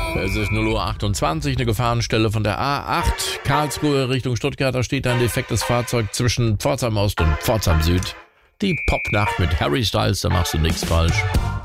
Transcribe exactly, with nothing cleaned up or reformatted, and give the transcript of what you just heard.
Es ist null Uhr achtundzwanzig, eine Gefahrenstelle von der A acht, Karlsruhe Richtung Stuttgart. Da steht ein defektes Fahrzeug zwischen Pforzheim Ost und Pforzheim Süd. Die Popnacht mit Harry Styles, da machst du nichts falsch.